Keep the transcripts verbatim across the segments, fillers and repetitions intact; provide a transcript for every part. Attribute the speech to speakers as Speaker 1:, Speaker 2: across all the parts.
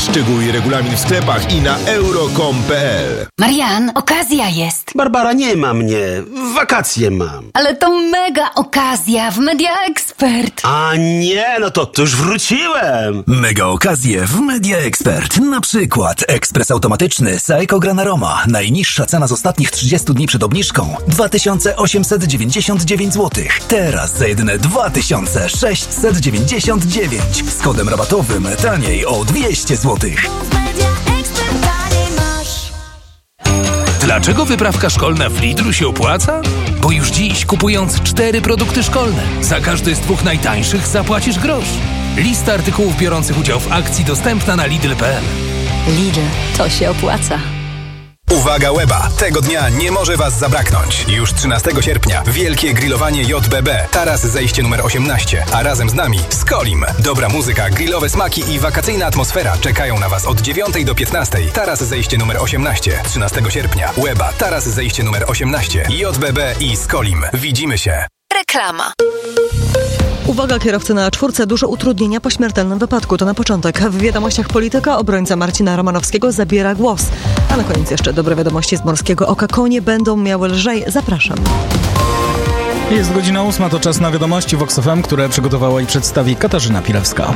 Speaker 1: Szczegóły i regulamin w sklepach i na euro kropka com kropka p l.
Speaker 2: Marian, okazja jest.
Speaker 3: Barbara, nie ma mnie. Wakacje mam.
Speaker 2: Ale to mega okazja w Media Expert.
Speaker 3: A nie, no to, to już wróciłem.
Speaker 4: Mega okazje w Media Expert. Na przykład ekspres automatyczny Seiko Gran Aroma. Najniższa cena z ostatnich trzydziestu dni przed obniżką dwa tysiące osiemset dziewięćdziesiąt dziewięć złotych. Teraz za jedyne dwa tysiące sześćset dziewięćdziesiąt dziewięć. Z kodem rabatowym taniej o dwieście złotych.
Speaker 5: Dlaczego wyprawka szkolna w Lidlu się opłaca? Bo już dziś, kupując cztery produkty szkolne, za każdy z dwóch najtańszych zapłacisz grosz. Lista artykułów biorących udział w akcji dostępna na lidl kropka p l.
Speaker 2: Lidl, to się opłaca.
Speaker 6: Uwaga Łeba! Tego dnia nie może Was zabraknąć. Już trzynastego sierpnia wielkie grillowanie J B B. Taras zejście numer osiemnaście. A razem z nami Skolim. Dobra muzyka, grillowe smaki i wakacyjna atmosfera czekają na Was od dziewiątej do piętnastej. Taras zejście numer osiemnaście. trzynastego sierpnia. Łeba. Taras zejście numer osiemnaście. J B B i Skolim. Widzimy się.
Speaker 2: Reklama.
Speaker 7: Uwaga, kierowcy na czwórce, duże utrudnienia po śmiertelnym wypadku. To na początek. W wiadomościach polityka obrońca Marcina Romanowskiego zabiera głos. A na koniec jeszcze dobre wiadomości z Morskiego Oka. Konie będą miały lżej. Zapraszam.
Speaker 8: Jest godzina ósma, to czas na wiadomości Vox F M, które przygotowała i przedstawi Katarzyna Pilewska.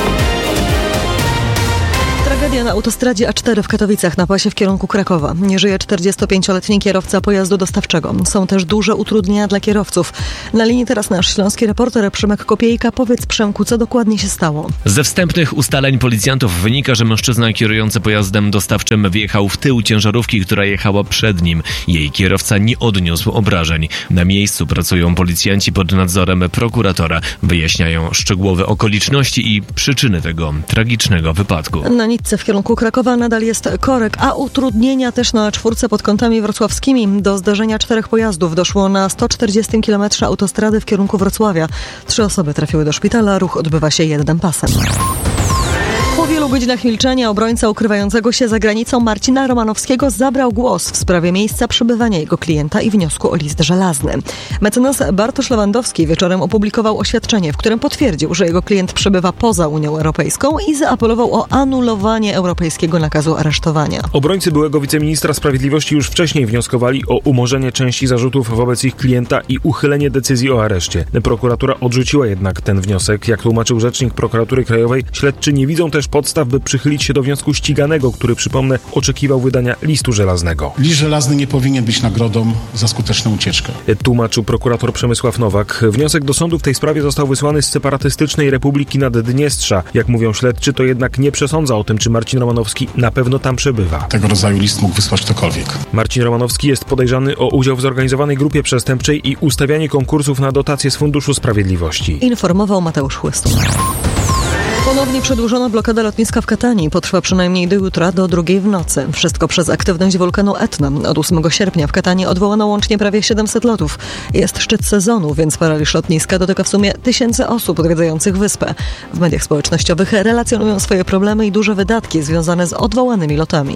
Speaker 7: Tragedia na autostradzie A cztery w Katowicach na pasie w kierunku Krakowa. Nie żyje czterdziestopięcioletni kierowca pojazdu dostawczego. Są też duże utrudnienia dla kierowców. Na linii teraz nasz śląski reporter Przemek Kopiejka. Powiedz, Przemku, co dokładnie się stało?
Speaker 9: Ze wstępnych ustaleń policjantów wynika, że mężczyzna kierujący pojazdem dostawczym wjechał w tył ciężarówki, która jechała przed nim. Jej kierowca nie odniósł obrażeń. Na miejscu pracują policjanci pod nadzorem prokuratora. Wyjaśniają szczegółowe okoliczności i przyczyny tego tragicznego wypadku.
Speaker 7: Na nitce w kierunku Krakowa nadal jest korek, a utrudnienia też na czwórce pod kątami wrocławskimi. Do zdarzenia czterech pojazdów doszło na sto czterdziestym kilometrze autostrady w kierunku Wrocławia. Trzy osoby trafiły do szpitala, ruch odbywa się jednym pasem. Po wielu godzinach milczenia obrońca ukrywającego się za granicą Marcina Romanowskiego zabrał głos w sprawie miejsca przebywania jego klienta i wniosku o list żelazny. Mecenas Bartosz Lewandowski wieczorem opublikował oświadczenie, w którym potwierdził, że jego klient przebywa poza Unią Europejską i zaapelował o anulowanie europejskiego nakazu aresztowania.
Speaker 10: Obrońcy byłego wiceministra sprawiedliwości już wcześniej wnioskowali o umorzenie części zarzutów wobec ich klienta i uchylenie decyzji o areszcie. Prokuratura odrzuciła jednak ten wniosek. Jak tłumaczył rzecznik prokuratury krajowej, śledczy nie widzą też podstaw, by przychylić się do wniosku ściganego, który, przypomnę, oczekiwał wydania listu żelaznego.
Speaker 11: List żelazny nie powinien być nagrodą za skuteczną ucieczkę.
Speaker 10: Tłumaczył prokurator Przemysław Nowak. Wniosek do sądu w tej sprawie został wysłany z separatystycznej Republiki Naddniestrza. Jak mówią śledczy, to jednak nie przesądza o tym, czy Marcin Romanowski na pewno tam przebywa.
Speaker 11: Tego rodzaju list mógł wysłać ktokolwiek.
Speaker 10: Marcin Romanowski jest podejrzany o udział w zorganizowanej grupie przestępczej i ustawianie konkursów na dotacje z Funduszu Sprawiedliwości.
Speaker 7: Informował Mateusz Chłystun. Ponownie przedłużona blokada lotniska w Katanii potrwa przynajmniej do jutra, do drugiej w nocy. Wszystko przez aktywność wulkanu Etna. Od ósmego sierpnia w Katanii odwołano łącznie prawie siedemset lotów. Jest szczyt sezonu, więc paraliż lotniska dotyka w sumie tysięcy osób odwiedzających wyspę. W mediach społecznościowych relacjonują swoje problemy i duże wydatki związane z odwołanymi lotami.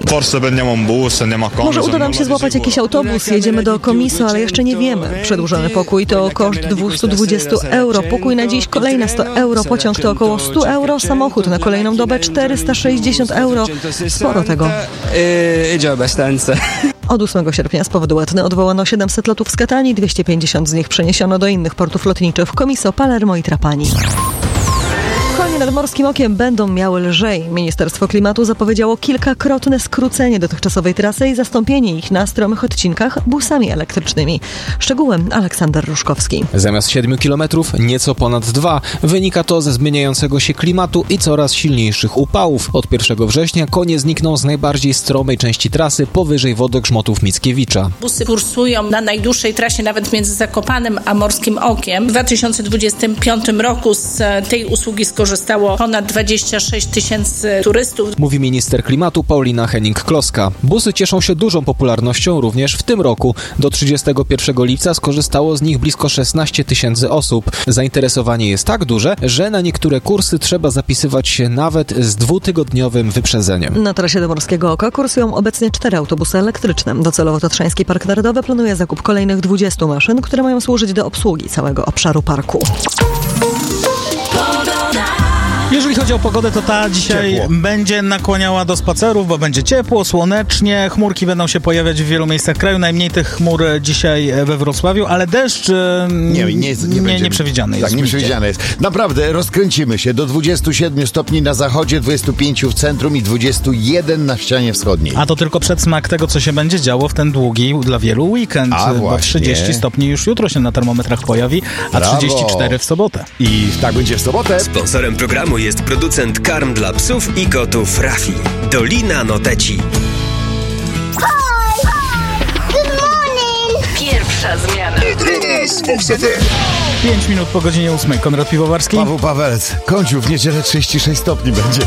Speaker 7: Może uda nam się złapać jakiś autobus, jedziemy do Komiso, ale jeszcze nie wiemy. Przedłużony pokój to koszt dwieście dwadzieścia euro, pokój na dziś kolejne sto euro, pociąg to około sto euro, samochód na kolejną dobę czterysta sześćdziesiąt euro. Sporo tego. Od ósmego sierpnia z powodu Etny odwołano siedemset lotów z Katanii, dwieście pięćdziesiąt z nich przeniesiono do innych portów lotniczych w Komiso, Palermo i Trapani. Konie nad Morskim Okiem będą miały lżej. Ministerstwo Klimatu zapowiedziało kilkakrotne skrócenie dotychczasowej trasy i zastąpienie ich na stromych odcinkach busami elektrycznymi. Szczegółem Aleksander Ruszkowski.
Speaker 12: Zamiast siedmiu kilometrów nieco ponad dwa. Wynika to ze zmieniającego się klimatu i coraz silniejszych upałów. Od pierwszego września konie znikną z najbardziej stromej części trasy powyżej wodogrzmotów Mickiewicza.
Speaker 13: Busy kursują na najdłuższej trasie nawet między Zakopanem a Morskim Okiem. W dwa tysiące dwudziestym piątym roku z tej usługi skorzystało ponad dwadzieścia sześć tysięcy turystów.
Speaker 12: Mówi minister klimatu Paulina Henning-Kloska. Busy cieszą się dużą popularnością również w tym roku. Do trzydziestego pierwszego lipca skorzystało z nich blisko szesnaście tysięcy osób. Zainteresowanie jest tak duże, że na niektóre kursy trzeba zapisywać się nawet z dwutygodniowym wyprzedzeniem.
Speaker 7: Na trasie do Morskiego Oka kursują obecnie cztery autobusy elektryczne. Docelowo Tatrzański Park Narodowy planuje zakup kolejnych dwudziestu maszyn, które mają służyć do obsługi całego obszaru parku.
Speaker 8: Jeżeli chodzi o pogodę, to ta dzisiaj
Speaker 14: Ciepło.
Speaker 8: będzie nakłaniała do spacerów, bo będzie ciepło, słonecznie, chmurki będą się pojawiać w wielu miejscach kraju, najmniej tych chmur dzisiaj we Wrocławiu, ale deszcz e,
Speaker 14: Nie, nie, nie,
Speaker 8: nie,
Speaker 14: będzie,
Speaker 8: nie przewidziany jest.
Speaker 14: Tak, nie przewidziany jest. Naprawdę, rozkręcimy się do dwudziestu siedmiu stopni na zachodzie, dwudziestu pięciu w centrum i dwudziestu jeden na ścianie wschodniej.
Speaker 8: A to tylko przedsmak tego, co się będzie działo w ten długi dla wielu weekend,
Speaker 14: A
Speaker 8: bo
Speaker 14: właśnie.
Speaker 8: trzydzieści stopni już jutro się na termometrach pojawi, a
Speaker 14: Brawo.
Speaker 8: trzydzieści cztery w sobotę.
Speaker 14: I tak będzie w sobotę.
Speaker 15: Sponsorem programu jest producent karm dla psów i kotów Rafi. Dolina Noteci.
Speaker 2: Pierwsza zmiana.
Speaker 8: pięć minut po godzinie ósmej. Konrad Piwowarski.
Speaker 14: Paweł Pawelec. Końcu w niedzielę trzydzieści sześć stopni będzie.